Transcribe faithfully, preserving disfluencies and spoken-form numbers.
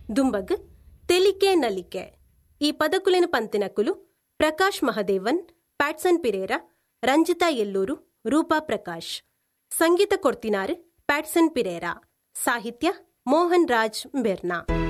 ದುಂಬಗ್ ತೆಲಿಕೆ ನಲಿಕೆ ಈ ಪದಕುಲೆನ ಪಂತಿನಕುಲು ಪ್ರಕಾಶ್ ಮಹದೇವನ್, ಪ್ಯಾಟ್ಸನ್ ಪಿರೇರ, ರಂಜಿತಾ ಎಲ್ಲೂರು, ರೂಪಾ ಪ್ರಕಾಶ್. ಸಂಗೀತ ಕೊಡ್ತಿನಾರು ಪ್ಯಾಟ್ಸನ್ ಪಿರೇರ. ಸಾಹಿತ್ಯ ಮೋಹನ್ ರಾಜ್ ಬೆರ್ನಾ.